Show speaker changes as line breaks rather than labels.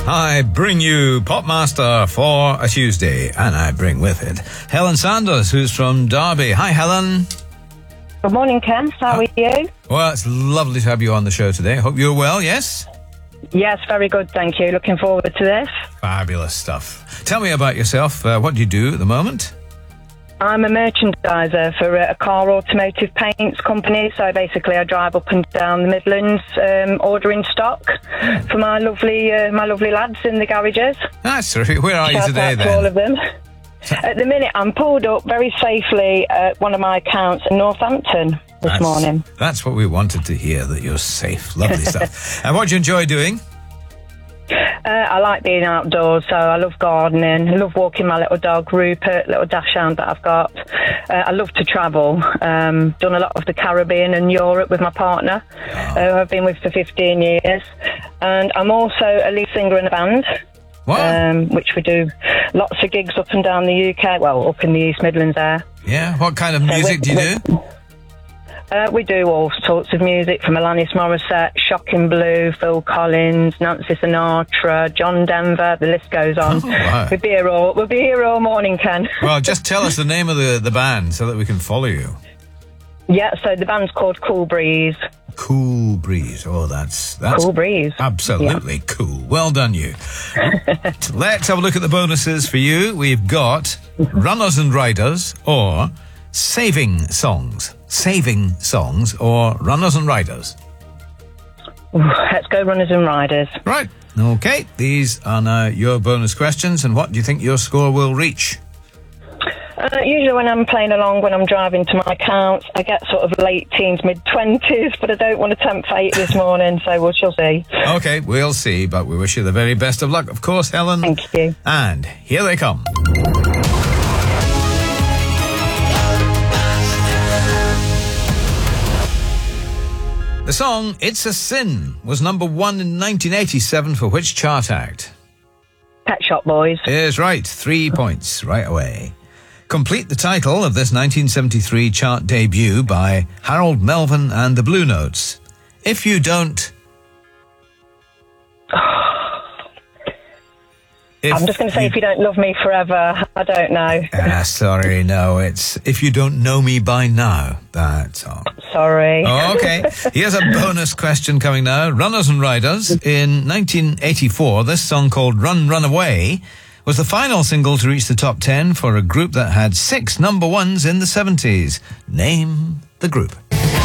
I bring you Popmaster for a Tuesday, and I bring with it Helen Sanders, who's from Derby. Hi, Helen.
Good morning, Ken. How are you?
Well, it's lovely to have you on the show today. Hope you're well, yes?
Yes, very good, thank you. Looking forward to this.
Fabulous stuff. Tell me about yourself. What do you do at the moment?
I'm a merchandiser for a car automotive paints company. So basically, I drive up and down the Midlands, ordering stock for my lovely lads in the garages.
That's terrific. Where are you today,
out
then?
to all of them. At the minute, I'm pulled up very safely at one of my accounts in Northampton this morning.
That's what we wanted to hear, that you're safe. Lovely stuff. And what do you enjoy doing?
I like being outdoors, so I love gardening. I love walking my little dog, Rupert, little dachshund that I've got. I love to travel. Done a lot of the Caribbean and Europe with my partner, who I've been with for 15 years. And I'm also a lead singer in a band.
What?
Which we do lots of gigs up and down the UK, well, up in the East Midlands there.
Yeah, what kind of music do you do?
We do all sorts of music, from Alanis Morissette, Shocking Blue, Phil Collins, Nancy Sinatra, John Denver, the list goes on.
Oh, wow.
We'll be here all morning, Ken.
Well, just tell us the name of the band so that we can follow you.
Yeah, so the band's called Cool Breeze.
Cool Breeze. Oh, that's
Cool Breeze.
Absolutely cool. Well done, you. Let's have a look at the bonuses for you. We've got Runners and Riders or Saving Songs. Saving Songs or Runners and Riders.
Let's go Runners and Riders.
Right. Okay. These are now your bonus questions. And what do you think your score will reach?
Usually when I'm playing along, when I'm driving to my accounts, I get sort of late teens, mid-20s, but I don't want to tempt fate this morning, so we shall see.
Okay, we'll see, but we wish you the very best of luck, of course, Helen.
Thank you.
And here they come. The song It's a Sin was number 1 in 1987 for which chart act?
Pet Shop Boys.
Is right. 3 points right away. Complete the title of this 1973 chart debut by Harold Melvin and the Blue Notes. If you don't...
I'm just going to say If You Don't Love Me Forever. I don't know.
Sorry, no, it's If You Don't Know Me By Now. That's all.
Sorry.
Okay, here's a bonus question coming now. Runners and Riders. In 1984, this song called Run, Run Away was the final single to reach the top 10 for a group that had 6 number ones in the 70s. Name the group.